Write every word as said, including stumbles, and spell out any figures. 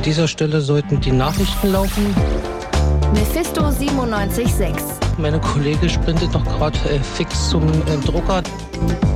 dieser Stelle sollten die Nachrichten laufen. Mephisto siebenundneunzig Komma sechs. Meine Kollegin sprintet noch gerade äh, fix zum äh, Drucker.